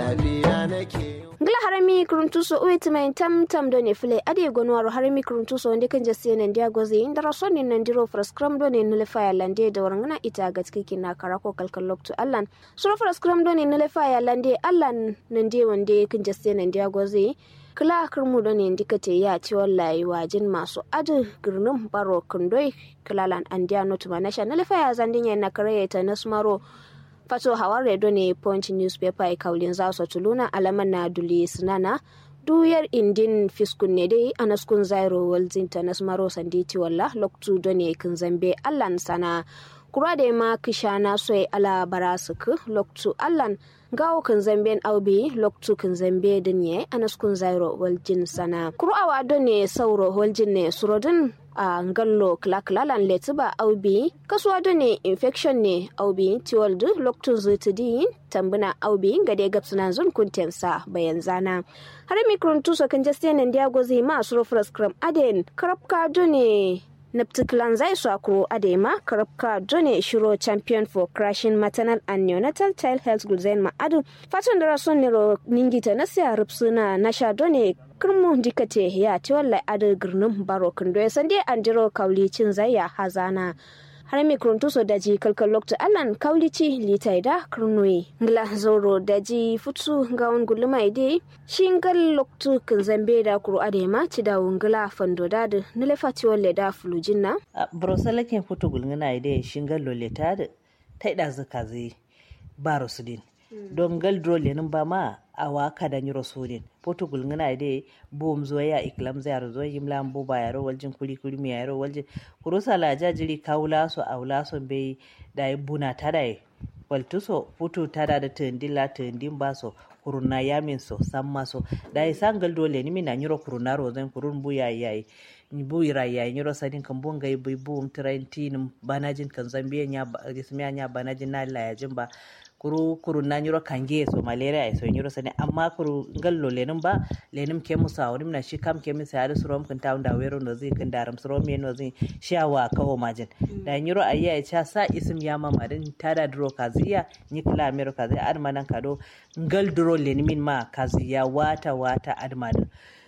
lafiya nake ngla harami kuruntuso uweti mai tam do ne fule ade gonwaro harami kuruntuso wanda kan jasi nan dia gozi inda rasoni nan diro frascram do ne nule faya lande da warngana ita ga cikin na karako kalkal lokto allan suro frascram do ne nule faya lande allan nan die wanda kan jasi nan dia gozi kala kirmu do ne ndikate ya ci wallahi wajin masu adu girnum baro kundoi kalalan andia notuma national faya zandinya na kareta nasmaro fato hawar redo ne punch newspaper e kaulin za su tuluna alaman na duli sinana duyar indin fiskun ne dai anaskun zairo walzinta nasmaro sanditi walla loktu done kin zambe allan sana kura da ma kishana soy ala barasuk loktu allan gawo kan zamben aubi loktu kan zambe dinye anaskun zairo waljin sana kurawa done sauro waljin ne surodin a ngallo klaklalan letuba aubi kasuwa done infection ne aubi tiwaldu loktun zutudi tambuna aubi gade gapsunan zun kuntensa bayan zana har mikruntu so kan jastian ndiago zima surofras kram aden krapka done Naptiklan zai swako adema karabka done shiro champion for crashing maternal and neonatal child health guzen ma'adu fatan da rason nero ningita na siya rupsuna na sha done kirmu dikate ya ci wallai adu girnin barokin doya sande an jiro kaulicin zaya hazana har mikruntuso daji kalkal lokta allan kaulici litai da kirnui ngla zoro daji futsu gawon guluma ide shingal loktu kan zambe da kuro adema ci da wungla fando da nilefati walle da fulujinna brosala ken futu gulngana ide shingal loleta da taida zakazi barosudin don gal drole nin ba ma awa kada nyiro sudin futu gulngana ide bom zoya iklam zayar zo yimlam bo bayaro waljin kuli mi yaro waljin kurusa la jajiri kaula so awla so be da buna tada waltuso futu tada da tindin baso kuruna yamin so samma so da sangal dole ni mina nyiro kuruna rozan kurun buya yayi ni buyira yayi nyiro sadin kan bonga yi bum traintin banajin kan zambiya nya jismiya nya banajin na layajin ba kuru na nyuro kange so malaria so nyuro sane amma kuru ngallo lenin ba lenin ke musa wani na shi kam ke misa da surom kan taunda wero no zai kan daram surom no zai shawa kawo majin da nyuro ayya ya cha sa isim ya mama din tada dro kaziya ni kula america zai admanan kado ngal dro lenin min ma kaziya wata admadan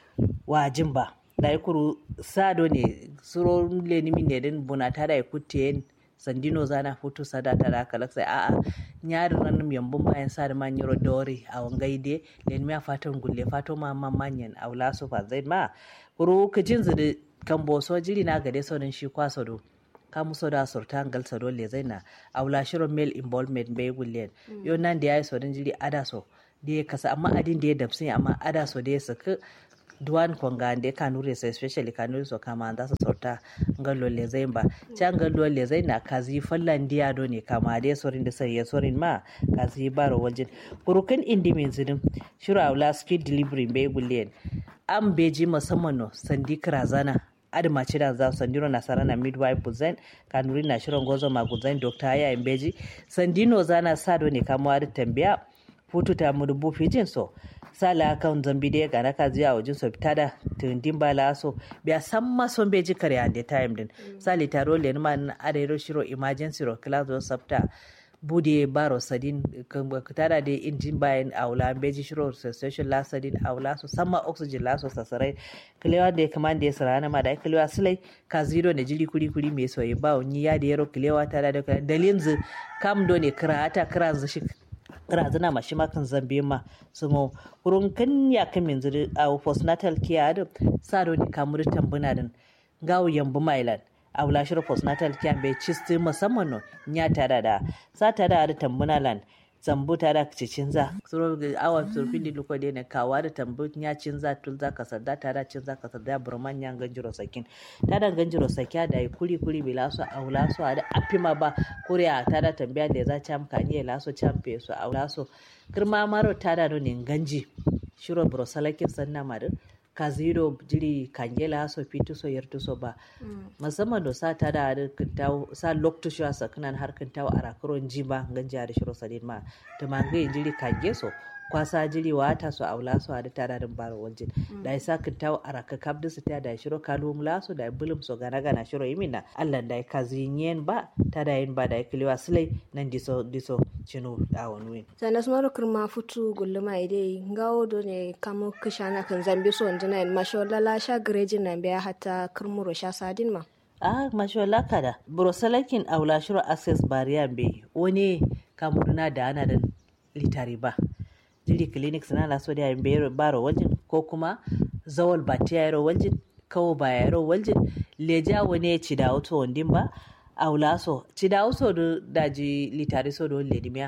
wajin ba da kuru sado ne surom lenin min ne din buna tada kutte sandino zana futu sadata da kalaksa a'a nyaari ranum yambum bayan sar man yoro dori aw ngaide len mi fatan gulle fato ma manyen aw laso fa zaid ma kuru kijin zidi kan boso jiri na gade sonin shi kwaso do ka muso da surta ngal sado le zaina aw la shiro male involvement be gullen yo nan da yayi sodin jiri ada so de kasa amma adin da ya dabsin amma ada so da ya saka duwan kongande kanure especially kanure so kama anda so sorta ngalo le zaimba changa lo le zaina kazi fallandiya do ne kama dai sorin da sai sorin ma kazi baro waljin kurukan indimin zidin shira wala speed delivery be gullen am beji musamman no sandi krazana adama cira za sandino nasara na midwife buzain kanuri na shirin gozo maguzain doctor ya imbeji sandino zana sado ne kama da tambaya futu ta mudubu fijin so sala kan zambide ga naka ziya wajin so fitada tindin bala so biya samma son beji kare ande time din sali taro le man adero shiro emergency ro class do sabta bude baro sadin tada de injin bayan aula beji shiro station la sadin aula so samma oxygen la so sasarai klewa de command de sarana ma da klewa sulai ka zero ne jiri kuri me so yi bawo ni ya de yaro klewa tada da dalinzu kam do ne krata kranzu shi razana ma shi makan zambe ma sumo kurun kan ya kamin zuri a postnatal care da sado ni kamur tambuna din gawo yambu mailan a wulashir postnatal care bai cisti musamman no nya tada da sa tada da tambuna lan zambu tada cicin za suro awa surfin di luko de ne kawa da tambu nya cin za tul za ka sadda tada cin za ka sadda burman nya ganjiro sakin tada ganjiro sakya da kuri bilaso a wulaso da afima ba kuriya tada tambaya da za ta amka ni laso champe so a wulaso kirma maro tada do ne ganji shiro brosalakin sanna madu kaziro jiri kangela so fitu so yertu so ba musamman do sa ta da kintaw sa lokto sha saknan har kintaw arakron jiba ganja da shiro sadin ma to mangai jiri kange so kwasa jiri wata so aula so ada tada din baro waljin da isa kin taw araka kabdu su ta da shiro kalu mulaso da bulum so gana gana shiro imina Allah da ka zinyen ba tada yin ba da kiliwa sulai nan diso chinu da wonwin sana smaro kurma futu gulluma ide ngawo do ne kamo kishana kan zambi so ndina mashola la sha garejin nan biya hatta kurmuro sha sadin ma mashola kada brosalakin aula shiro access barrier be wani kamurna da ana da litari ba jiri clinics na laso da yin baro waljin ko kuma zawal ba ta yaro waljin kawo ba yaro waljin leja wani ya ci da auto wandin ba aula so ci da auto da ji litari so do ledimiya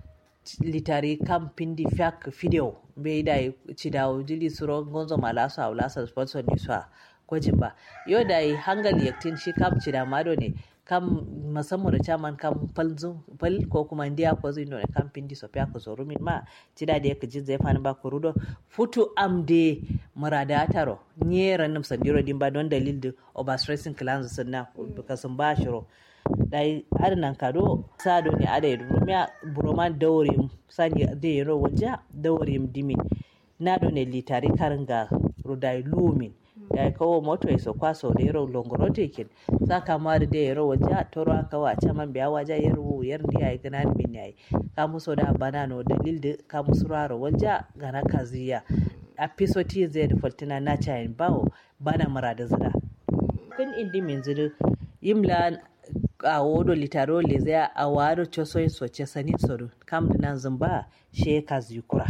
litari kam pindi fiak video be da ci da jili suro gonzo malaso aula so sponsor ni so gwajin ba yau da yi hangal yaktin shi kam ci da mado ne kam musamman da caman kam fal ko kuma ndiya ko zai nuna kam pindi so fiya ko so rumin ma ci da yake jin zai fani ba ko rudo futu amde murada taro nye rannum sandiro din ba don dalil da overstressing clans sunna kasan ba shiro dai adnan kado sado ne ada rumiya broman dawrim sani de yero wajja dawrim dimin na do ne litari karanga rudai lumin ya kawo moto ya sauka sau da yaro longorote kin saka ma da yaro waje toro aka wace man biya waje yaro yar da yayi gana min yayi ka muso da banano dalil da ka musuraro waje gana kaziya a pisoti zai da faltina na chain bawo bana marada zira kun indi min zidu yimla a wodo litaro le zai a wado chosoyin soce sanin sodu kam dinan zumba she kazikura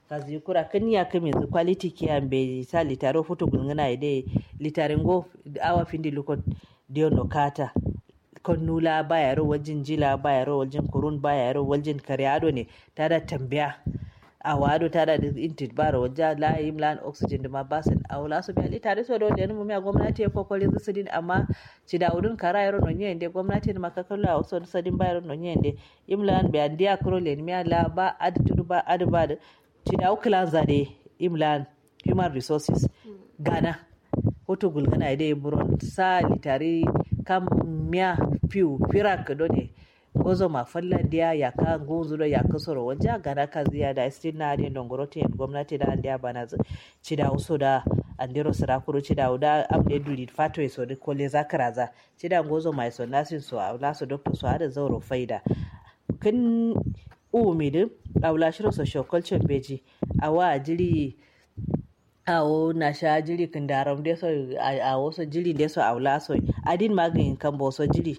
kan ya kame zu quality care be sa litaro foto gungana ide litaringo awa findi lukot dio nokata konnula baya ro waljin jila baya ro waljin kurun baya ro waljin karyado ne tada tambaya awado tada da intit baro wajja la imlan oxygen da ma basin awla so bi litare so do den mu mi gwamnati ko kokoli su din amma ci da udun kara yaro no nyende gwamnati da makakalla so sadin bayro no nyende imlan be andiya kro len mi ala ba adtu ba adba ci da uklan zade imlan human resources gana hoto gulgana ide buron sa litare kam miya piu firak do ne gozo ma fallandiya ya ka gozo da ya kasoro wanja gana ka ziya da istina ne dongorote gwamnati da andiya bana ci da uso da andero sarakuru ci da uda amde duli fato so de kole zakaraza ci da gozo mai so nasin so naso doctor so da zauro faida kin umidu awla shiro social culture beji awa jiri awo na sha jiri kin daram de so a waso jiri de so awla so adin magin kan bo so jiri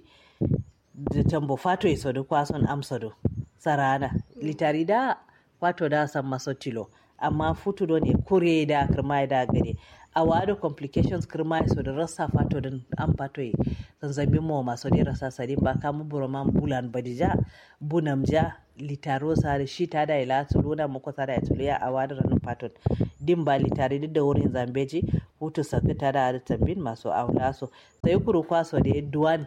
da tambo fato iso da kwason amsado sarana litari da fato da san masotilo amma futu do ne kure da kirma da gare a wado complications kirma iso da rasa fato din am fato yi san zambi mo maso ne rasa sadin ba kamu buroman bulan badija bunamja litaro sare shi ta da ila tuluna muko sare tuliya a wado ranin faton din ba litari da wurin zambeji hutu sakata da tambin maso aula so sai kuru kwaso da duwan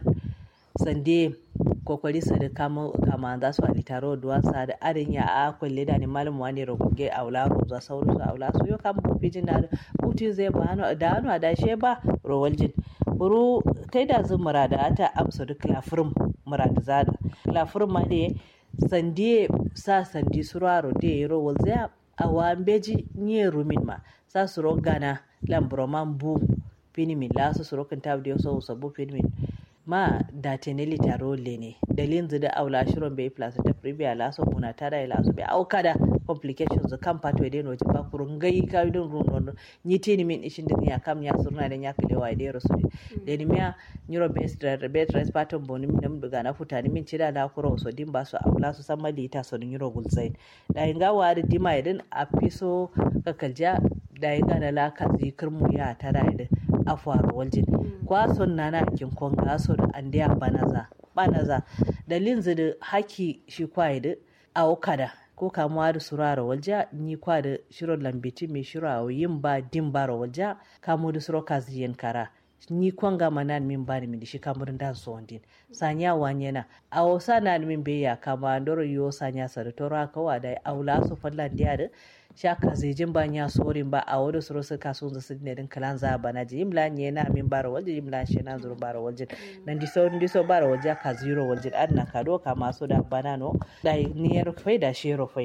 sande kokari sa da kama za su alitaro duwan sa da arin ya a kwalle da ni malam wani rogunge aula roza sauru su aula su yo kam bufijin na putin zai ba hannu da hannu da she ba rowaljin buru tai da zun murada ta amsa duk lafirin murada zada lafirin ma ne sande sa sandi suraro de rowal zai awa beji nye rumin ma sa suro gana lambroman bu finimin lasu suro kan tabdiyo so sabu finimin ma da teneli taro lene dalin da aula shiron bai plus ta privia laso kuna tada ila so bai aukada complications kan pato de no jiba kurun gai ka don runo ni tini min ishin da ya kam ya surna da ya kalewa de rosu de ni miya neuro based pattern boni min daga na futani min cida da kuro so din ba su aula su san malita so neuro gulzain da inga wari dima idan a fiso kakalja da inga da la kazi kirmu ya tada idan afuwar waljin kwason nana kin konga so da andiya banaza da linzu da haki shi kwaye da awokada ko kamuwa da surara walja ni kwa da shiro lambiti mai shiro a yin ba din bara walja kamu da suro kaziyen kara ni kwanga manan min bani min shi kamurin da so wandin sanya wanyena awo sana min be ya kama ndoro yo sanya sar tora kawa da aula so fallan dia da shaka zejin banya sorin ba a wado suro su kaso su ne din kalan za bana ji imla nye na min bara walje imla she na zuru bara walje nan di so bara walje ka zero walje an na kado kama so da bana no da ni yaro faida shero faida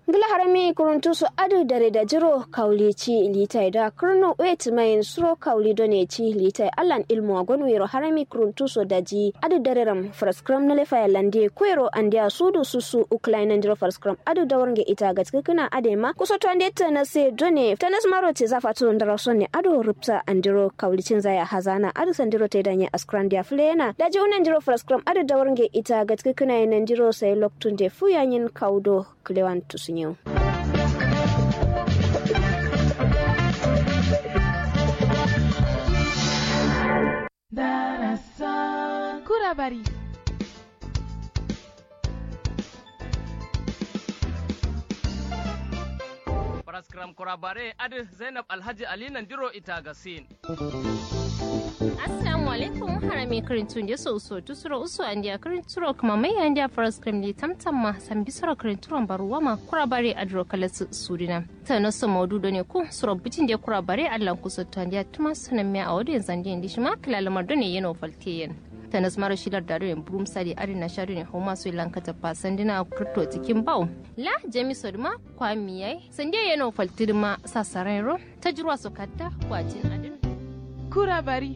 Gila harami kuruntu su adu dare da jiro kauli ci litai da kurno wet main suro kauli done ci litai allan ilmu agonwero harami kuruntu su daji adu dare ram fraskram na lefa lande kwero andia sudu susu ukraine ndiro fraskram adu da warnge ita gatkina adema kusoto ande tana se done tanas maro ce zafatu ndara sonne adu rupta andiro kauli cin zaya hazana adu sandiro te danye askrandia flena daji unan ndiro fraskram adu da warnge ita gatkina ndiro sai loktunde fuyanyin kaudo klewan tusunyo. Darasan Kurabari. Paraskram Kurabare adi Zainab Alhaji Ali Nandiro Itagasin. Assalamu alaikum harami karintun da so tusuro usu andiya karinturo kuma mai andiya paraskram ne tamtamma san bisoro karinturon baruwama kurabare adro kalasu surina ta nasu maududo ne ku suro bitin da kurabare allan kusotto andiya tuma sunan mai a wadin zandiyan dishima kilalamar done yana faltiyen ta nasu mara shilar da rin brum sadi arina sharu ne homa su lanka ta fasan dina kurto cikin bau la jami sodma kwamiyai sandiya yana faltirma sasarai ro ta jirwa su kadda kwajin adin Kurabari.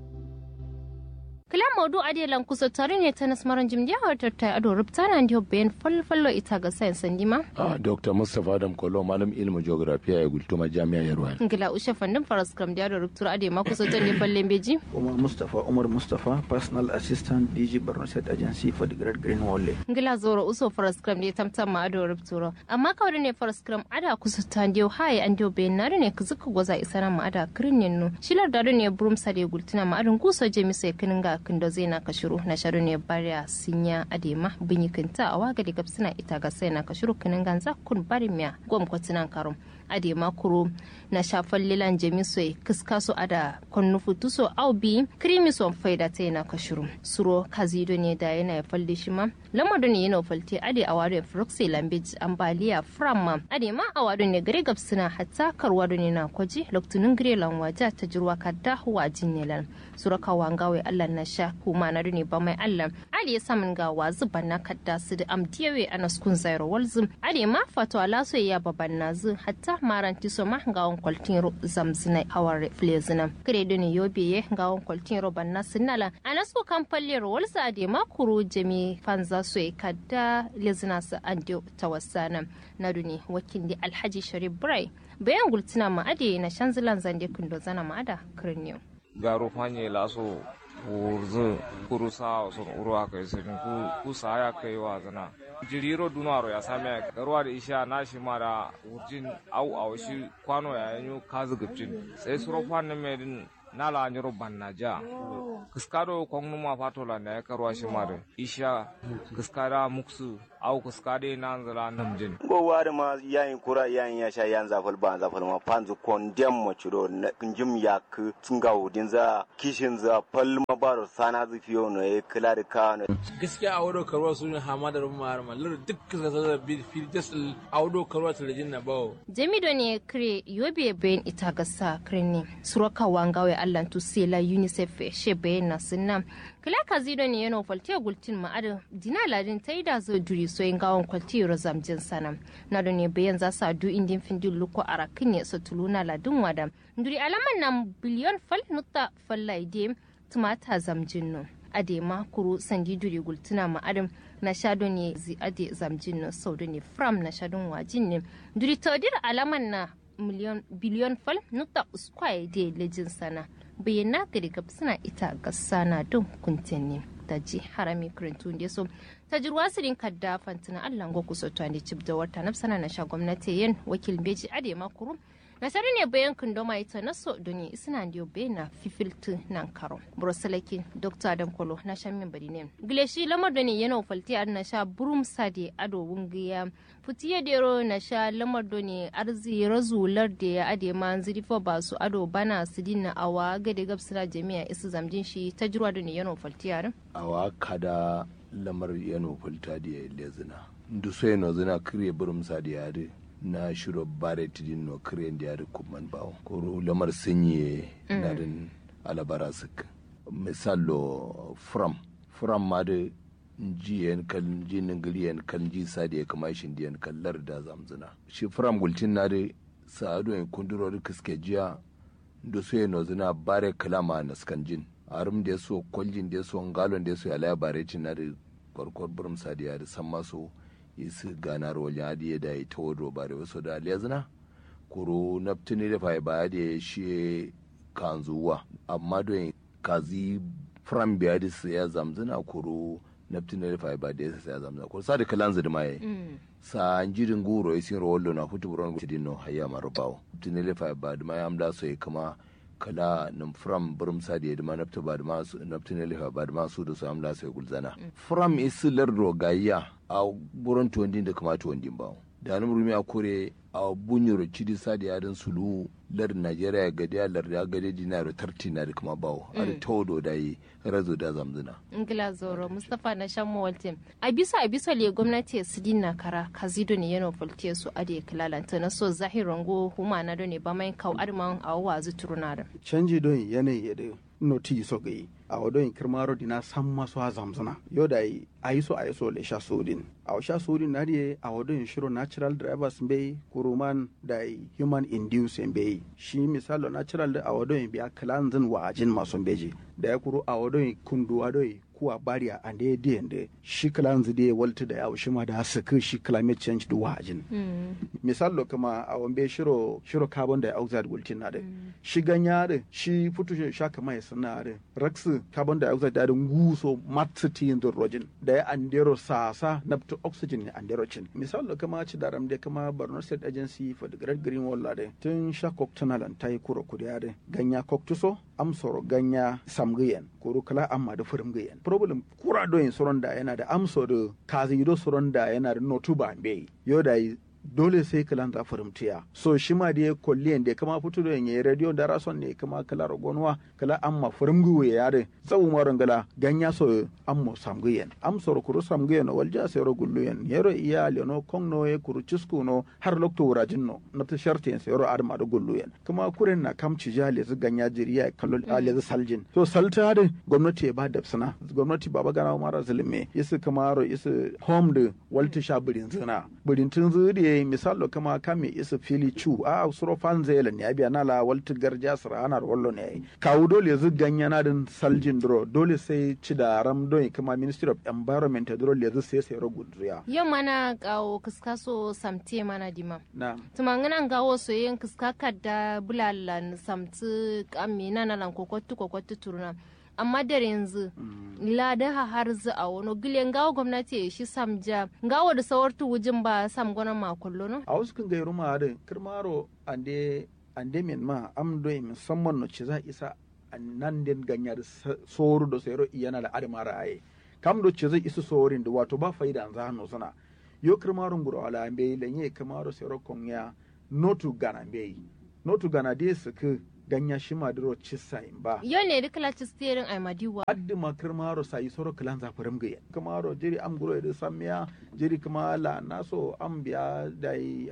Kila modu ade lan kusa tare ne ta nasmaran jimdiya hartar ta ado rubtana ndiyo bayan falfallo ita ga sayan sandima. Dr. Mustapha Adam Kolo malam ilmu geografiya ya gultuma jami'a Yarwa. Ngila ushe fandin faras kram da ado rubtura ade ma kusa tare fallen beji. Umar Mustafa personal assistant DG Borno State Agency for the Great Green Wall. Ngila zoro uso faras kram da tamtam ma ado rubtura. Amma kawai ne faras kram ada kusa ta ndiyo haye an ndiyo bayan na ne kuzuka goza isana ma ada kirnin no. Shilar da ne burum sade gultuna ma adon kusa jemi sai kininga kindo zai na kashiru na sharu ne bariya sinya adema binyikinta a waga da gabsina ita ga sai na kashiru kinin ganza kun bari miya gwam kwatinan karum adema kuro na shafan lilan jamisoi kiskaso ada konnufu tuso au bi krimi son faida ta yana kashiru suro kazido ne da yana ya falde shi ma lamado ne yana falte ade a wadon froxy lambage ambaliya framma adema a wadon ne gare gabsina hatta karwado ne na kwaji loktunin gare lanwaja ta jirwa kadda wajin ne lan suro kawangawe allah na sha kuma na ne ba mai allah ali ya samun ga wazu banna kadda su da amdiyawe a naskun zairo walzum adema fato alaso ya baban nazu hatta maranti so ma ngawon kwaltiro zamzina hawar flezina kredo ne yobiye ngawon kwaltiro banna sinala anasko kampallero walsa de makuru jami fanza so kadda lezina sa andio tawassana naduni wakindi alhaji sharif brai bayan gultina ma ade na shanzilan zande kundo zana ma ada kirniyo garo fanye laso urzu kurusa sun urwa kai sun ku saya kai wa zana jiriro dunaro ya same garwa da isha na shi ma da urjin au shi kwano ya yanyu kazu gubjin sai suro fannin medin nala nyoro bannaja kiskado kongnu ma fatola ne karwa shi ma da isha kiskada muksu au kiskade nan zala namjin go wari ma yayin kura yayin ya sha yan zafal ba zafal ma panzu kondem mo chiro njim yak tungawo din za kishin za fal ma baro sana zufiyo no e kila da ka no gaskiya a wado karwa sun hamadar ma mallar duk kaza bi fil jasal a wado karwa talajin na bawo jamido ne kre yobe ben ita gasa kreni suraka wangawe allan tu sela unicef she ben na sunna kila kazido ne yana falte gultin ma adin dina ladin taida zo duri so yin gawon kwalti rozam jin sanam na da ne bayan za su adu indin findin luko arakin ne su tuluna ladin wada duri alaman nan biliyon fal nutta fallaide tumata zamjin no ade ma kuru sandi duri gultuna ma adam na shado ne zi ade zamjin no sau da ne fram na shadon wajin ne duri taudir alaman na biliyon fal nutta uskwaye de lejin sana bayyana ga daga suna ita ga sana don kuntinni ta ji harami kurintun da so ta jirwa sirin kadda fantina allah go kuso to andi cib da wata nafsana na sha gwamnati yin wakil beji ade makuru na sari ne bayan kundoma ita na so doni isna ndiyo be na fifiltu nan karo brosalaki dr adam kolo na sha min bari ne gileshi lamar doni yana falti ar na sha burum sade ado wungiya futiye dero na sha lamar doni arzi razular da ya ade man zirifo ba su ado bana sidin na awa gade gabsira jami'a isu zamjin shi ta jirwa doni yana falti ar awa kada lamar yana falta da ya lezina nduso yana zina kire burum sade ya na shiro bare tidin no kire da ya kuman bawo ko lamar sinye na din alabara sik misalo from ma da ji yan kal ji ningiri yan kal ji sadi ya kama shin diyan kallar da zamzuna shi fram gultin na da sa'adu en kunduro da kiske jiya da su no zina bare kalama na skanjin arum da so koljin da so ngalon da so ya la bare tin na da korkor burum sadiya da san maso isi ganar wajen adiye da ya tawo bare wasu da lezina kuro naftini da fa ba da shi kanzuwa amma don kazi fram biya da ya zamzina kuro naftini da fa ba da ya zamzina kuro sa da kalan zidima ya sa jirin guro ya sin rollo na hutu buron gudun no hayya marubawo naftini da fa ba da ma ya amda so ya kama kala nim fram burum sadi ya dima nafta ba da ma su naftini da fa ba da ma su da su amda so ya gulzana fram isi lardo gayya a buron tuwandin da kama tuwandin bawo da nan rumi a kore a bunyoro cidi sadi yadin sulu lar Najeriya gadi a lar ya gadi dinaro 30 na da kuma bawo a da todo da yi razo da zamzuna ingila zoro Mustapha na shan mawaltin a bisa le gwamnati su dinna kara kazido ne yana falte su ade kilalanta na so zahirin go huma na ne ba mai kau arman a wazu turunara canji don yanayi ya da noti so gai a wadon kirmaro dina san masu zamzana yau da a yi so le sha sodin a sha sodin na da a wadon shiro natural drivers bai kuruman da human induced bai shi misalo natural da a wadon biya kalanzin wajin masu beji da ya kuro a wadon kunduwa doi kuwa bariya and da da shi kalanzi da walta da yawo shi ma da saka shi climate change da wajin misalo kama a wambe shiro carbon dioxide gultin na da shi ganya da shi futu sha kama ya sana da rax carbon dioxide da nguso matsiti hydrogen da ya andero sasa na oxygen ne andero cin misalo kama ci daram da kama Borno State Agency for the Great Green Wall da tun sha koktunal an tai kuro kudiya da ganya koktuso amsoro ganya samgiyen kuro kala amma da furimgiyen problem kura doyin soron da yana da amso da kazi do soron da yana da notuba bai yo da dole sai kalan za furimtiya so shi ma da kolliyan da kama fito da yayi radio da rason ne kama kala rogonwa kala amma furimgu ya yare tsawu maron gala ganya so ammo samgiyen amsoro kuro samgiyen walja sai ro gulluyen yero iya leno kongno e kuro cisku no har lokto wurajin no na ta shartin sai ro adma da gulluyen kuma kuren na kamci jale zu ganya jiriya kallo ale zu saljin so salta da gwamnati ba da sana gwamnati baba gana mara zulme yisu kama ro yisu home da walta shabirin zina birin tun zuri misalo kama kame isa fili chu a suro fanzela ne abiya nala walta garja sara ana wallo ne kawo dole zu ganya na din saljin dro dole sai ci da ram don kama ministry of environment dole zu sai rogul zuya yau mana kawo kiskaso samte mana dima na tumangana gawo so yin kiskaka da bulalan samti amina nalan kokotu turuna amma da yanzu lada har za a wani gilen gawo gwamnati ya shi samja gawo da sawartu wujin ba sam gwanan makullo no a wasu kan gairu ma da kirmaro ande min ma amdo musamman no ci za isa nan den ganya da soru da sayro iyana da adamara aye kam do ci zai isa sorin da wato ba faida an za no sana yo kirmaro nguro ala ambe lenye kirmaro sayro konya notu gana de suka ganya shi maduro cissa in ba yo ne dukla ci steering ai madiwa addi makar maro sai soro kalan za faram gaya kamaro jiri am guro da samiya jiri kuma la naso am biya dai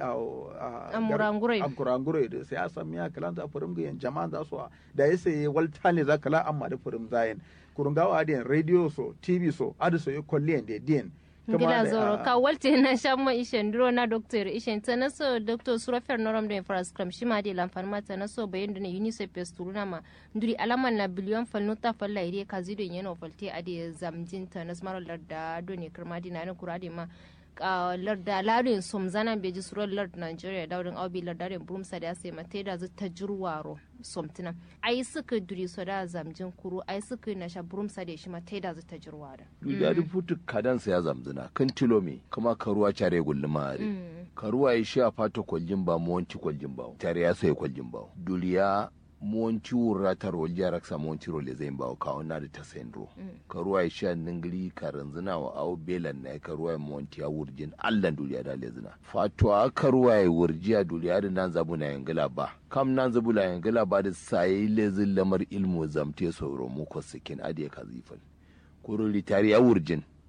amuranguro da sai samiya kalan za faram gaya jama'an za su da yase waltale za kala amma da faram zayin kurungawa adin radio so tv so adu yo kollen de din gila zoro ka walte na shamma ishen duro na doctor ishen ta naso doctor surafer noram da infrascram shima de lamfan mata naso bayan da UNICEF pesturuna ma nduri alaman na biliyon falnuta falla ide kazido yeno falte ade zamjin ta nasmaro larda do ne kirmadi na kurade ma larda ladin somzana beji surar lard Nigeria daudin aubi lardarin brumsa da sai mate da ta jurwaro somtina ai suka duri so da zamjin kuru ai suka na sha brumsa da shi mate da ta jurwara ya da futu kadan sa ya zamzina kan tilomi kuma karuwa care gulluma karuwa ya sha fata kwaljin ba mu wanci kwaljin ba tare ya sai kwaljin ba duriya monti wurratar wajen raksa monti role zai bawo kawo na da ta sendro karuwa ya sha ningiri karanzina wa awo belan na karuwa ya monti ya wurjin allan duniya da lezina fatuwa karuwa ya wurji a duniya da nan zabu na yangila ba kam nan zabu na yangila ba da sayi lezin lamar ilmu zamte sauro muku sikin adiya kazifal kuro litari ya wurjin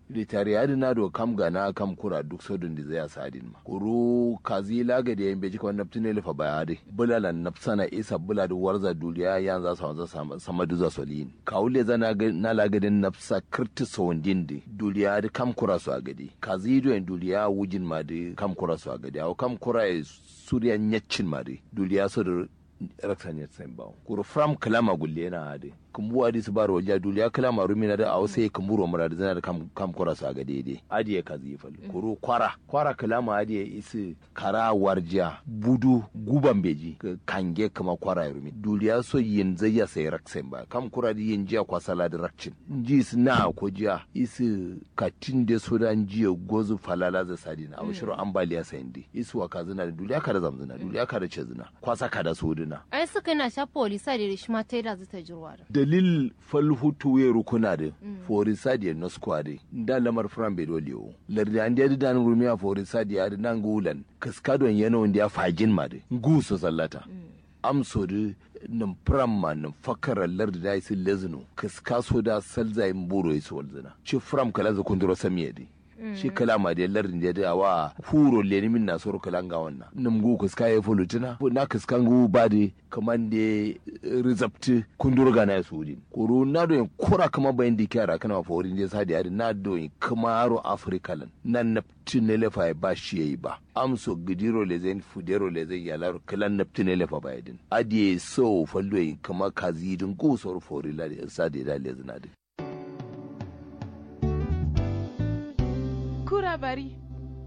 ritariya na do kam gana kam kura duk sodun da zai sadin ma kuru kazi laga da yan beji kawai naftine lefa bayade bulala nafsana isa bula da warza duliya yan za su wanza sama duza solin kawule zana na lagadin nafsa kirti sawandin da duliya da kam kura su agadi kazi do yan duliya wujin ma da kam kura su agadi aw kam kura suriya nyacin ma da duliya so da raksanya tsayin bawo kuru from kalama gulle na hade kumbu adi su baro wajen duliya kalama rumina da awo sai kumburo mura da zana da kam kura su aga daidai adiye ka zifal kuru kwara kalama adiye isi kara warjiya budu guban beji kange kama kwara ya rumi duliya so yin zai ya sai raksen ba kam kura di yin jiya kwa sala da rakcin ji su na ko jiya isi katin da so da jiya gozu falala za sadina awo shiru ambaliya sayin di isi wa kazina da duliya ka da zamzina duliya ka da cezina kwasa ka da sodina ai suka na sha polisa da rishma ta da zata jirwa dalil falhutu ya rukuna da forisa da no squad da lamar fran be doliyo lardi an da dan rumiya forisa da da nan gulan kaskadon yana wanda ya fajin ma da guso sallata amso da nan fran ma nan fakara lardi da isi lezino kaskaso da salzayin buro yaso walzina ci fran kala za kunduro samiyadi shi kalama da lardin da wa huro leni min na soro kalanga wannan namgu kaska ya fulutina na kaskan gu ba da kaman da rizapti kundur gana ya sudi kuru na do kura kama bayan da kyara kana fa wurin da sadi ari na do kama aro afrikalan nan napti ne lefa ba shi yayi ba amso gidiro le zain fudero le zai yalar kalan napti ne lefa ba yadin adiye so fallo kama kazidin go soro fori la da sadi da le zinadi Kurabari.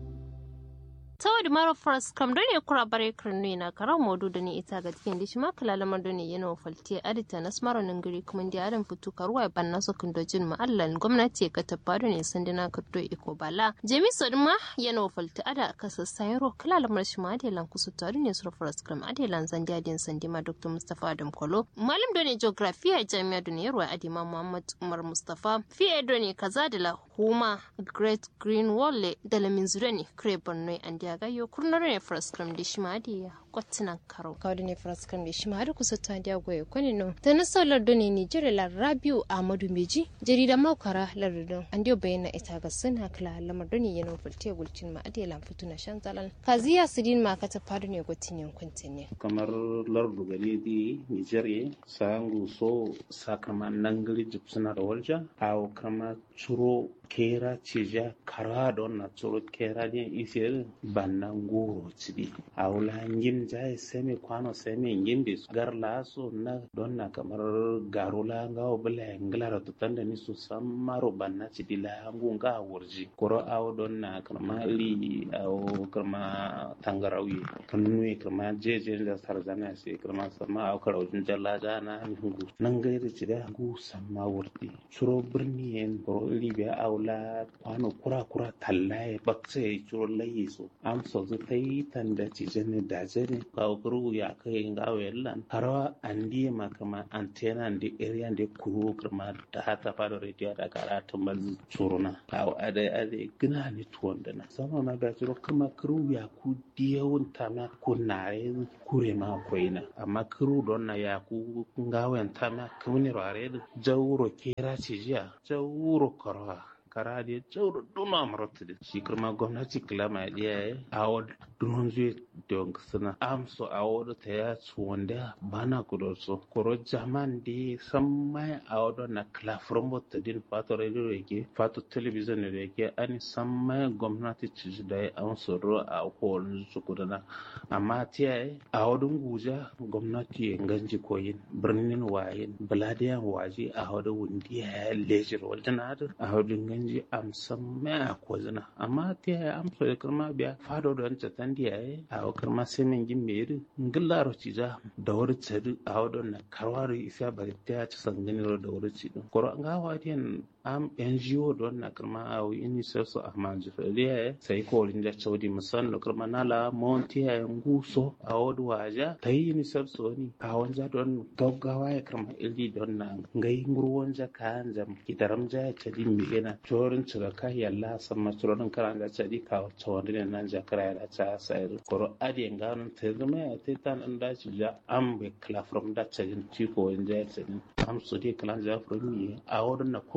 tawadi maro first kam doni kura bare kirnu na karam modu da ni ita ga cikin dishi makala lamar doni yana falti adita na smaro ningiri kuma da adam fitu karuwa ban naso kindojin ma Allah gwamnati ka tabbado ne sandina kaddo iko bala jemi sodma yana falti ada kasa sayro kala lamar shi ma adelan kusu tare ne sur first kam adelan zandiya din sandima Dr. Mustafa Adam Kolo malam doni geography a jami'a duniyar wa adima Muhammad Umar Mustafa fi doni kaza da la huma Great Green Wall da la minzurani krebon noi andi gayo kurnare ne fraskram di shimadi ya kwatina karo kawde ne fraskram di shimadi kusa ta dia goye kwani no ta solar doni ni jere la Rabiu Ahmadu Meji jarida maukara lardon andio bayana ita ga sana kala lamar doni yana fulte gulcin ma ade lan fituna shan zalan kaziya sidin ma kata fadu ne gotin yankun ne kamar lardu gari di Nigeria sangu so sakaman nangali jipsuna da walja aw kama churo kera cija kara don na tsoro kera ne isir bannan goro cibi a wula yin jaye seme kwano seme yin da garla so na don na kamar garula ga obula ngala da tutan da ni su san maro banna cibi la hangun ga wurji koro aw don na kama li aw kama tangarawi kannuwe kama jeje da sarzana sai kama sama aw karawjin jallaja na hungu nan gairi cida gu samma wurdi suro birni en boro libiya aw la kwano kura tallaye bakse ya ciro layi so am so zu tai tanda ci jene da jene ka kuru ya kai ngawe lan harawa andi ma kama antena andi area andi kuru kuma da hata fara radio da karatu mal curuna aw ade gina ni tuwanda na sama na ga ciro kuma kuru ya ku diyawun tama kunare kure ma koina amma kuru don na ya ku ngawen tama kuni rare jawro kera ci jiya jawro korwa kara da tsoro duna marotide shi kuma gwamnati kilama ya awo dunon zuwa don suna amso awo da ta ya wanda bana kudoso koro jaman di san mai awo da na klafron mota din fato radio yake fato television da yake an san mai gwamnati ci da ya amso ro a kowane su kudana amma tiya awo dun guja gwamnati ya ganji koyin birnin wayin baladiyan waje awo da wundi ya lejir wajen awo dun ganji amsan mai akwazina amma ta yaya amsa da karma biya fado da wancan tandi yayi a karma sai min gin meri ngillaro cija da wuri tsari a wadon na karwari isa bari ta ci sangani da wuri ci din koro an gawa diyan am NGO don na karma a UNICEF so amma jifaliya sai ko rinja chaudi musan da karma nala monti ya nguso a wadu waja ta yi UNICEF so ni a wanja don gaggawa ya karma ildi don na ngai ngurwon ja kan jam kidaram ja ya chadi mi ena chorin cira ka yalla samma chorin karan da chadi ka chawandi ne nan ja kara ya cha sai koro adi nganun te zama ya te tan an da ci ja am be kala from da chadin ci ko wanja ya chadi am so de kala ja from ni a wadu na kun bari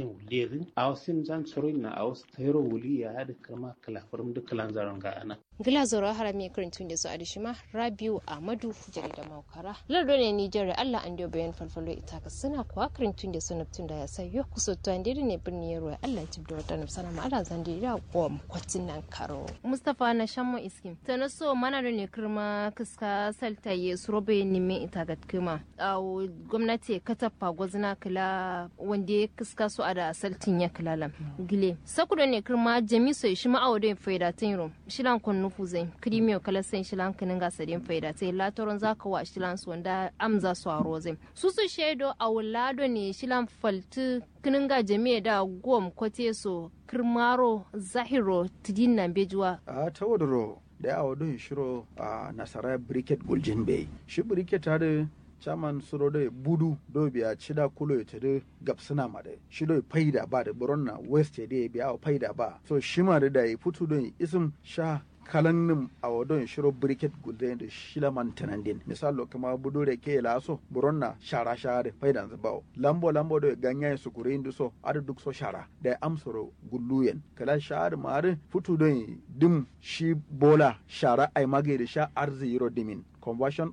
wulerin a wasu zan tsoro na a wasu tayro wuli ya haɗa kama kalafarin duk kalanzaron ga ana. Gila zoro harami karantun da su adishima Rabiu Ahmadu jarida Maukara. Lardo ne Nijar Allah an dio bayan falfalo ita ka suna kuwa karantun da su naftun da ya sayo kusoto an ne birni yaro Allah ya tibda wata nafsana ma ala zan dira ko kwatin nan karo. Mustafa na shammo iskim. Tana so mana da ne kirma kiska salta ye surobe ni me ita ga kuma. Au gwamnati ka tafa gwazna kala wanda kiska su ada saltin ya kalalam. Gile. Sakudo ne kirma jamiso shi ma awo da faida tinro. Shilan kun nufuzai krimiyo kala sen shilan kinin gasadin faida sai latoron zaka wa shilan su wanda amza su a rozai su shaido a wulado ne shilan falti kinin ga jami'a da gom kote so kirmaro zahiro tidin nan bejuwa a tawadoro da ya wadon shiro a nasara briquet guljin bay shi briquet hada chaman suro da budu do biya chida kulo ya tare gapsuna ma da shi do faida ba da buronna west da biya faida ba so shi ma da ya futu don isim sha kalannin a wadon shiro briquet gulden da shilaman tanandin misalo kama budu da ke laso buronna shara shara faidan zabao lambo da ganyaye su kure indu so adu duk so shara da amsoro gulluyen kala shara mare futu don dim shi bola shara ai mage da sha arzi yiro dimin conversion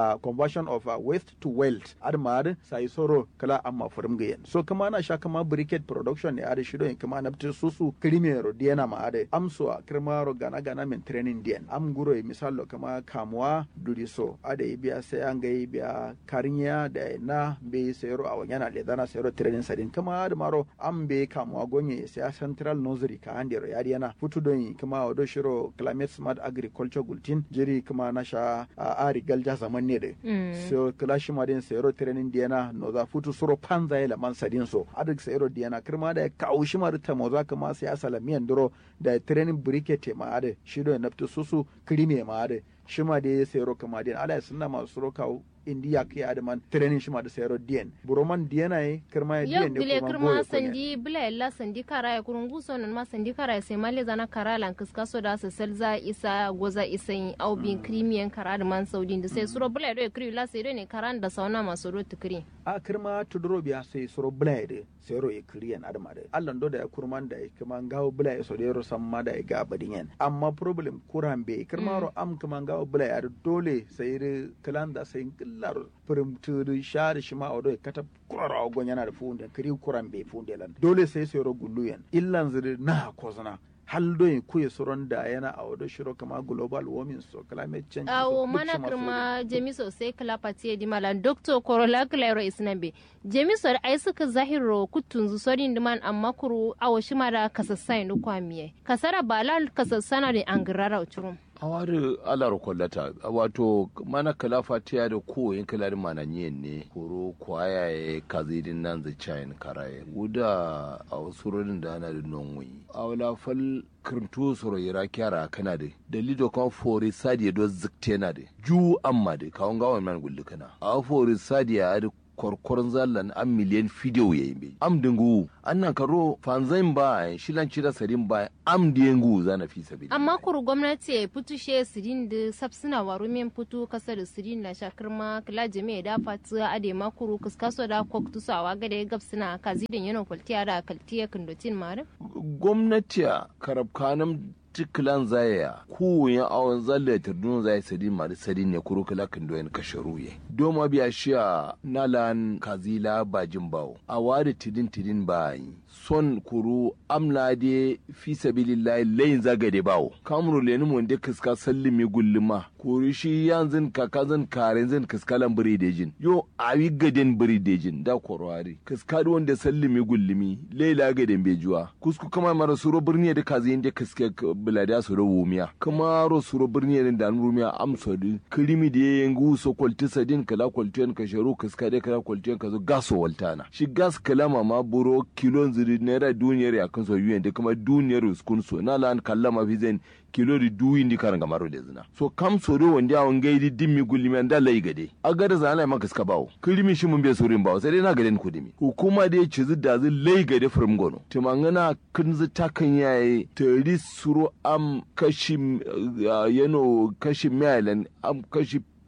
of waste to wealth admar sai soro kala amma furmgayen so kama na sha kama briquet production ne ada shido kama na susu krimero diana ma ada amso krimaro gana men training dien am guro misalo kama kamwa duriso ada biya sai an ga biya karinya da na be sayro a wanyana le dana sayro training sadin kama da maro am be kamwa gonye sai central nursery ka andero yadiana futu don kama odo shiro climate smart agriculture gultin jiri kama na sha a rigal ja zaman ne da so kalashi madin sayro training diana no za futu suro panza ya man sadin so adik sayro diana kirma da kawo shi mar ta moza kama sai asala miyan duro da training briquet ma ade shido na fito susu krime ma ade shi ma da sayro kama din ala sunna ma suro kawo indiya ke adaman training shi ma da sayro dien buroman diana yi kirma ya dien ne kuma sandi bula illa sandi kara ya kurungu sonon ma sandi kara sai male zana kara lan kiska so da su selza isa goza isan au bin krimiyan kara da man saudin da sai suro bula do kri la sai ne karan da sauna masu ro tukri a kirma tuduro biya sai suro bula da sai ro kriyan adama da Allah do da ya kurman da kuma gawo bula so da ro samma da ga badin amma problem kuran be kirma ro am kuma gawo bula ya dole sai kalan da sai lar primturi shari shima odo kata kurara ogon yana da funde kiri kuran be funde lan dole sai sai ro gulluyen illan zuri na kozana haldo yin kuye soron da yana a wado shiro kama global warming so climate change awo mana kirma jemiso sai kalapati di malan doctor korola claro isnabe jemiso ai suka zahiro kutunzu sorin diman amma kuru awo shima da kasassai no kwamiye kasara balal kasassana da angirara uchurum awari alar kwallata wato mana kalafatiya da koyin kalar mananyen ne koro kwaya ya kazidin nan zai cayin karaye wuda a wasu rodin da ana da nonwai a wala fal kirtu soro yira kyara kana da dalido kan fori sadiya do ziktena da ju amma da kawon gawan man gulli kana a fori sadiya da korkoron zallan an miliyan fidiyo ya yi am dingu annan karo fanzain ba shilanci da sarin ba am dingu zana fi sabi amma kuru gwamnati ya fitu she sirin da sabsuna waro men fitu kasar sirin na shakar ma kala jami'a da fatu ade ma kuru kaskaso da koktu sawa ga da gabsuna kazidin yana kwaltiya da kaltiya kandotin mare gwamnati karabkanam tikilan zaya kowane awon zalle turdun zai sadi mari sadi ne kuro kala kan doyen kasharuye doma biya shiya nalan kazila bajin bawo a wari tidin bayi son kuru amla de fi sabilillahi layin zagade bawo kamru leni mun de kiska sallimi gulluma kuri shi yanzin kakazin karen zin kiskalan biridejin yo awi gaden biridejin da korwari kiska wanda sallimi gullumi laila gaden bejuwa kusku kama mara suro birni da kazin de kiska bilada su rawo miya kuma ro suro birni da rumiya amso di krimi de yengu so kwalti sadin kala kwaltiyan ka sharu kiska de kala kwaltiyan ka zo gaso waltana shi gas kalama ma buro kilon ziri naira duniyar ya kan so yuyen de kuma duniyar uskun so na lan kallama fi zen kilo di duyin di karanga maro de zina so kam so do wanda awon gaidi dimmi gulmi anda lai gade agada za ana maka ska bawo krimi shi mun be sorin bawo sai dai na gaden kudimi hukuma da ya ci da zai lai gade from gono timangana kunzu takan yayi tari suro am kashi yano kashi mailan am kashi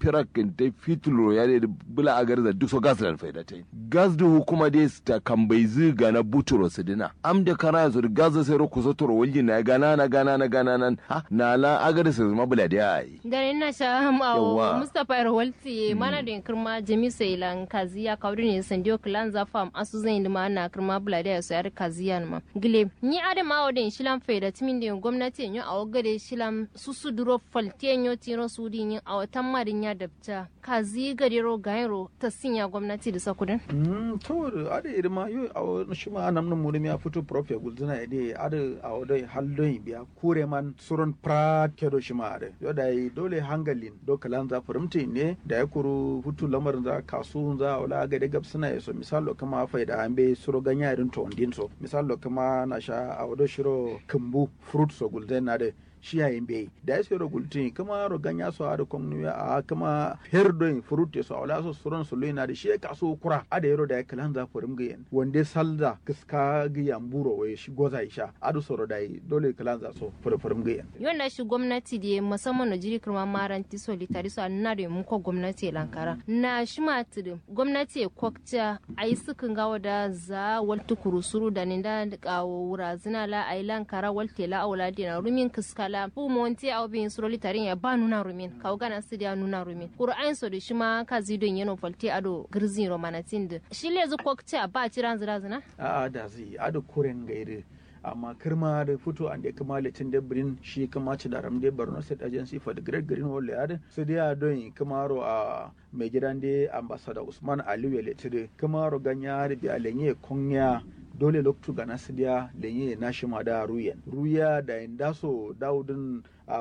firak ta fitulo ya da bula agar da duk so gas lan faida tai gas da hukuma dai ta kambai ziga na buturo sidina am da kana zo gas da sai ku so toro walji na gana nan ha na la agar sai ma bula da ai da ina sha mawo Mustapha Rawalti mana da kirma Jami Sailan Kaziya kawri ne sandiyo klan za fam asu zan yi mana kirma bula da su yar Kaziya ma gile ni adama wadin shilan faida timin da gwamnati ne a wagare shilan susu duro faltenyo tiro sudin a watan marin ya dabta kazi gadero gairo ta sinya gwamnati da sakudin to ada irma yo a shi ma nan mun mu ya fito prof ya gulzuna ide ada a wadai haldon biya kure man surun prat kedo shi ma ada yo dai dole hangalin do kalan za furumti ne da ya kuru hutu lamarin za kasu za wala ga daga suna yaso misalo kama faida ambe suro ganya irin to ondin so misalo kama na sha a wado shiro kumbu fruit so gulzuna da shi yayin bai da ya sai rogultin kama roganya so ada komnu a kama herdoin fruit so wala so suron so lena da shi ka so kura ada yaro da kalan za furum gayen wande salda kiska ga yamburo wai shi goza isha adu soro dai dole kalan za so furum gayen yanda shi gwamnati da musamman na jiri kuma maranti solitari so na da mun ko gwamnati lankara na shi matu gwamnati kokta ai sukan gawa da za waltu kurusuru da ninda kawo wurazina la ai lankara walte la auladi na rumin kiska fu monti au bin suroli tarin ya ba nuna rumin ka gana su da nuna rumin qur'an so da shi ma ka zidon yano falti ado girzin romanatin da shi le zu kokta ba tiran zina a da zai ado kuren gaire amma kirma da fito an da kuma litin da birin shi kuma ci da ramde Borno State Agency for the Great Green Wall yard su da don kamaro a mai gidan da ambassador Usman Aliyu Letire kamaro ganya da alenye konya dole loktu ga nasidiya lenye na shima da ruya da indaso daudin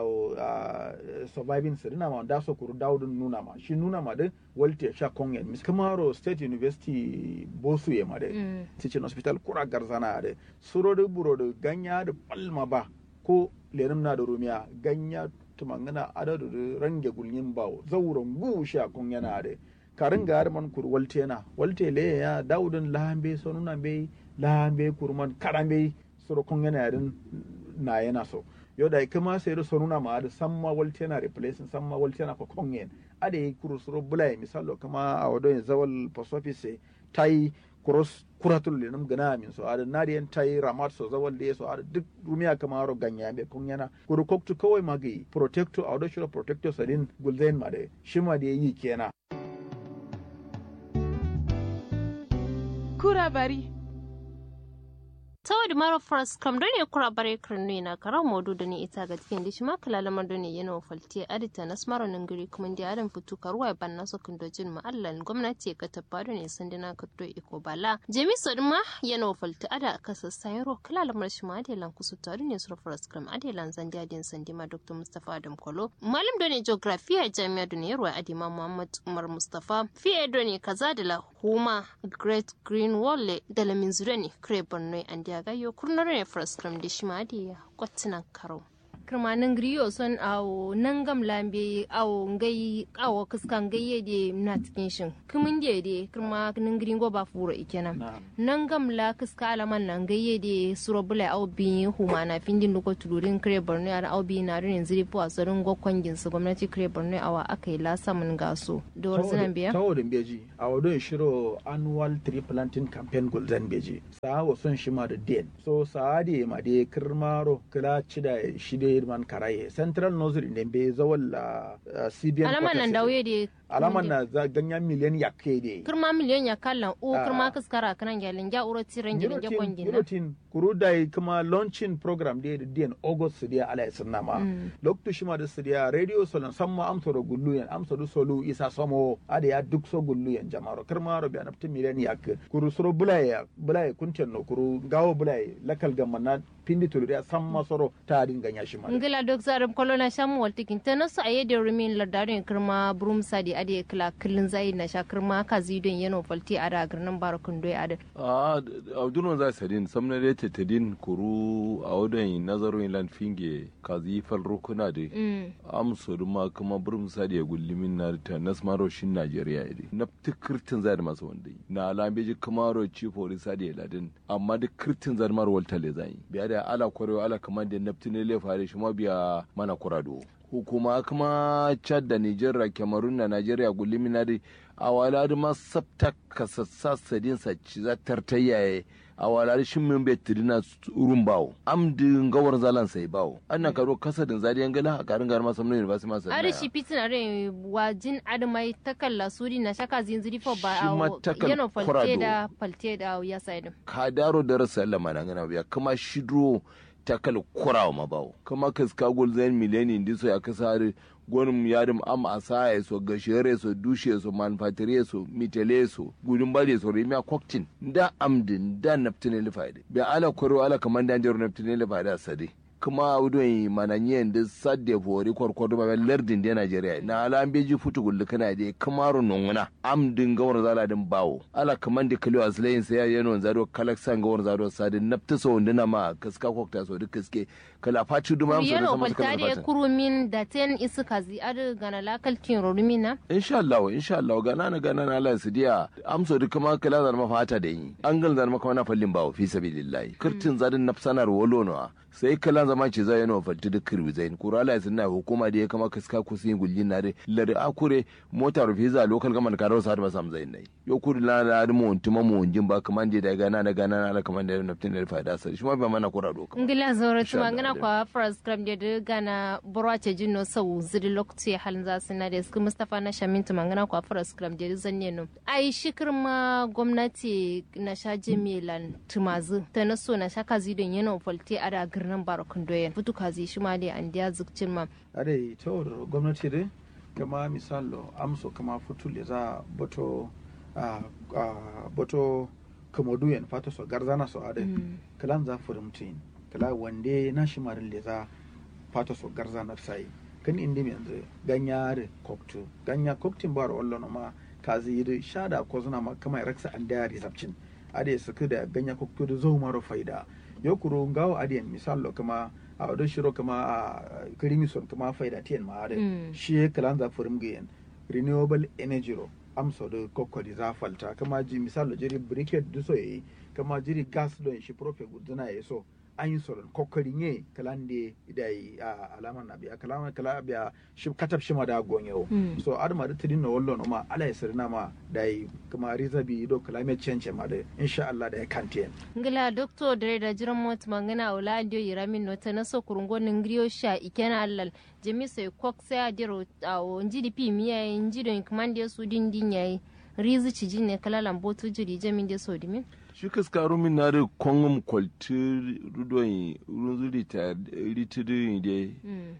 surviving sirina ma daso kuru daudin nuna ma shi nuna ma da walte sha kongen mis kamaro State University bosu ye ma da teaching hospital kura garzana da suro da buro da ganya da palma ba ko lenim na da rumiya ganya tumangana adadu da range gulyin bawo zauren gusha kon yana da karin ga man kur walte le ya daudin lahambe sonuna be lahambe kurman karambe suro kon yana din na yana so yo da kuma sai da sonuna ma da samma walte na replacing samma walte na ko kongen ade kuru suro bulai misalo kama a wado zawal post office tai cross kuratul lenum gana min so ada nadiyan tai ramat so zawal de so ada duk rumiya kama ro ganya be kun yana kuru koktu kawai magi protector audo shiro protector sadin gulzain ma de shima de yi kenan kurabari tawad maro first kam don ya kura bare kirnu na karan modu da ni ita ga cikin dishi ma kala lamar don yana falti adita na smaro nan gari kuma da adam fitu karuwa ban na so kin dojin ma Allah gwamnati ka tabba don ne sandina ka to iko bala jemi so ma yana falti ada ka sassan ro kala lamar shi ma adelan kusu tare ne sur first kam adelan zandiya din sandima Dr. Mustafa Adam Kolo malam don geography a jami'ar duniyar wa adima Muhammad Umar Mustafa fiye don ne kaza da la huma Great Green Wall da la minzurani krebon ne an gayo kurnore frustrum di shimadi kwatinan karo kirmanin griyo son awo nan gam lambe awo ngai awo kuskan gayye de na cikin shin kumin de kirma nan gringo ba furo ikenan nan gam la kuska alaman nan gayye de suro bula awo bi humana findin loko tudurin kre borno ara awo bi na rin ziri po asarin gokwangin su gwamnati kre borno awa akai la samun gaso da warzinan biya tawo din beji awo don shiro annual tree planting campaign golden beji sawo son shima da den so saade ma de kirmaro kila cida shide man karaye central nursery ne be zawal CBN alaman nan dawo de alaman na ganyan miliyan yakke de kirma miliyan yakallan o kirma kaskara kanan gyalin ja uroti rangin ja kwangin yurotin kuru dai kuma launching program de den august de ala sunna ma lokto shima da sidiya radio solon samma amsoro gulluyen amsoro solu isa samo ade ya duk so gulluyen jama'aro kirma ro bi anapti miliyan yakke kuru soro bulaya kunten no kuru gawo bulaya lakal gamanna pindi tuluria samma soro ta dinga nyashi ma ngila dok zaram kolona shamu waltikin tanasu ayede rumin ladarin kirma burum sadi ade kala kullun zai na shakirma kazidon yano falti ada garnan barakun doy ada abdurman zai sadin samna da ta tadin kuru a wadan nazarin lan finge kazi fal rukuna de amso ma kuma burum sadi ya gullimin na ta nasmaro shin Najeriya ide na tikirtin zai da masa wanda na lambeji kamaro chief police sadi ladin amma duk kirtin zai mar walta le zai biya da ala korewa ala kamar da naftine le fare shi ma biya mana kurado hukuma kuma Chad da Niger Cameroon da Nigeria guliminari a wala da ma sabta kasassa sadin sa ci za tartayaye a wala da shin min betrina urun bawo amdin gawar zalan sai bawo annan karo kasadin zadiyan gala a garin garma samno university ma sai ari shi fitina re wajin admai takalla suri na shaka zinziri fo ba yana falte da ya saidin ka daro darasa Allah manangana biya kuma shidro takal kurawa mabawo kuma kaska gol zain mileni ndiso ya kasare gonum yadim am asaye so gashere so dushe so manufacture so mitele so gudun bade so remia koktin da amdin da naftine lifaide be ala koro ala kamanda ndero naftine lifaide sade kuma udon mananye da sadde fori korkodo ba lardin da Najeriya na ala ambeji futu gullu kana de kamaro nonguna amdin gawar zaladin bawo ala kamande kalo aslayin sai yano zado kalaksan gawar zado sadin nafta so ndina ma kaska kokta so duk kaske kala faci duma amso da sama suka fata kurumin da ten isukazi ad gana lakal tin romina insha Allah gana na Allah sidiya amso duk kuma kala zan mafata da yi an gal zan maka wana fallin bawo fi sabilillah kirtin zadin nafsanar wolo no sai kala zama ce zai yana falti da kirbi zai kura Allah sunna hukuma da ya kama kaska kusin gullin na de lare akure mota rufiza local government karo sa da sam zai nai yo kudu la da mu untuma mu unjin ba kaman je da gana ala kaman da naftin da fada sai shi ma ba mana kura doka ngila zoro tuma ngana kwa first gram da gana borwace jinno sau zidi lokaci halin za su na da su Mustafa na shamin tuma ngana kwa first gram da zanne no ai shikirma gwamnati na shaje milan tumazu ta na so na shaka zidon yana falti ada nan barakun doyen futuka zai shi ma dai an diya zukcin ma are to gwamnati dai kama misalo amso kama futule za boto boto kamoduyen fato so garzana so ade kalan za furumtin kala wande na shi marin le za fato so garzana sai kan indi mi yanzu ganyare koktu ganya koktin baro wallo no ma kazi yi shada ko zuna ma kama raksa an da rizabcin ade suka da ganya koktu da zo maro faida yokuro ngawo adiyan misalo kama a wadon shiro kama a kirimison kama faida tiyan ma ade shi kalanza furimgiyen renewable energy ro amso da kokodi za falta kama ji misalo jiri briquette duso yi kama jiri gas don shi profe guduna ya so an yi soron kokori ne kalande idai alaman na biya kalama kala biya shi katab shi ma da gonyo so adama da tidin na wallo no ma ala yasirna ma dai kuma rizabi do climate change ma da insha Allah da ya kantien ngila doctor dare da jiran mot mangana wala dio yiramin no ta naso kurungo ngriyo sha ikena allal jemi sai kok sai adiro o njidi pi miya njido commande su dindin yayi rizi cijin ne kala lambotu jiri jamin de so dimin shi kaskaru min na da kongum kwalti rudon runzuri ta ritiri de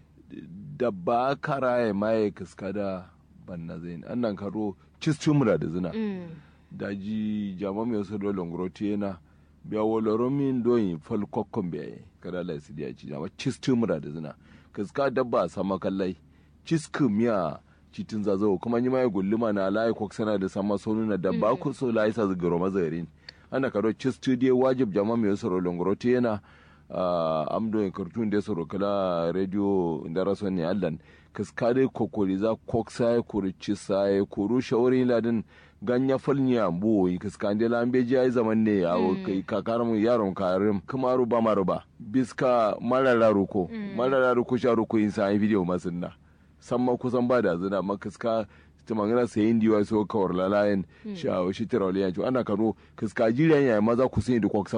da ba kara ya maye kaskada banna zai annan karo cistumura da zina daji jama mai wasu dole nguroti yana biya waloro min doyin fal kokkon biya kada la su diya ci jama cistumura da zina kaska dabba sama kallai cisku miya citin zazo kuma ni mai gulluma na layi koksana da sama sonuna da ba ku so layi sa zigaro mazarin ana karo ci studio wajib jama mai soro longorote yana amdo en cartoon de soro kala radio ndaraso ne allan kaskade kokori za koksa kuri ci sai kuru shawari ladin ganya falnya bo kaskande lambeji ai zaman ne yawo kai kakaram yaron karim kuma ruba maruba biska marara ruko sha ruko in sai video masunna samma kusan ba da zina makaska ta magana sayin diwa so kawar lalayen shi a shi tiroliyan ana kano kaska jiriyan yayi maza ku sai da kwaksa